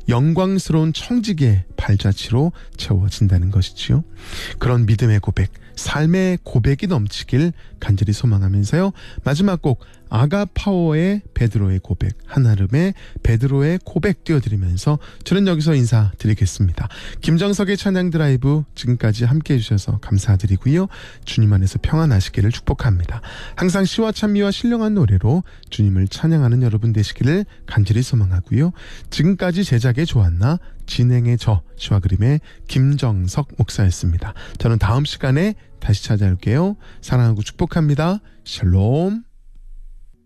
영광스러운 청지기의 발자취로 채워진다는 것이지요. 그런 믿음의 고백, 삶의 고백이 넘치길 간절히 소망하면서요. 마지막 곡 아가파워의 베드로의 고백, 한아름의 베드로의 고백 띄워드리면서 저는 여기서 인사드리겠습니다. 김정석의 찬양 드라이브 지금까지 함께해 주셔서 감사드리고요. 주님 안에서 평안하시기를 축복합니다. 항상 시와 찬미와 신령한 노래로 주님을 찬양하는 여러분 되시기를 간절히 소망하고요. 지금까지 제작의 조한나, 진행의 저 시와 그림의 김정석 목사였습니다. 저는 다음 시간에 다시 찾아올게요. 사랑하고 축복합니다. 샬롬.